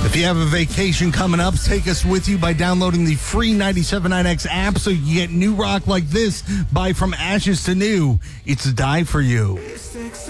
If you have a vacation coming up, take us with you by downloading the free 97.9X app so you get new rock like this by From Ashes to New. It's Die For You.